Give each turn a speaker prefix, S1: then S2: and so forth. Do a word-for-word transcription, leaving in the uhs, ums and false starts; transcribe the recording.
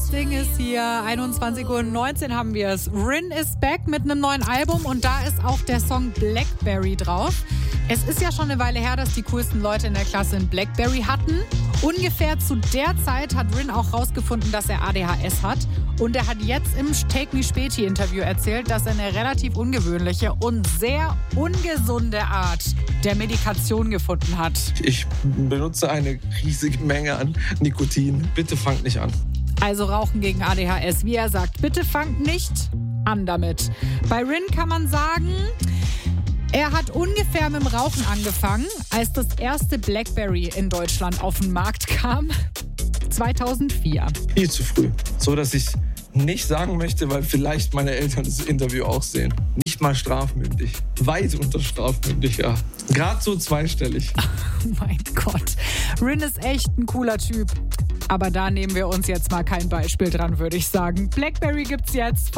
S1: Das Ding ist hier, einundzwanzig Uhr neunzehn haben wir es. Rin is back mit einem neuen Album und da ist auch der Song Blackberry drauf. Es ist ja schon eine Weile her, dass die coolsten Leute in der Klasse ein Blackberry hatten. Ungefähr zu der Zeit hat Rin auch rausgefunden, dass er A D H S hat. Und er hat jetzt im Take Me Späti Interview erzählt, dass er eine relativ ungewöhnliche und sehr ungesunde Art der Medikation gefunden hat.
S2: Ich benutze eine riesige Menge an Nikotin. Bitte fangt nicht an.
S1: Also Rauchen gegen A D H S. Wie er sagt, bitte fangt nicht an damit. Bei Rin kann man sagen, er hat ungefähr mit dem Rauchen angefangen, als das erste Blackberry in Deutschland auf den Markt kam. zweitausendvier.
S2: Viel zu früh. So, dass ich nicht sagen möchte, weil vielleicht meine Eltern das Interview auch sehen. Nicht mal strafmündig. Weit unter strafmündig, ja. Gerade so zweistellig.
S1: Oh mein Gott. Rin ist echt ein cooler Typ. Aber da nehmen wir uns jetzt mal kein Beispiel dran, würde ich sagen. Blackberry gibt's jetzt.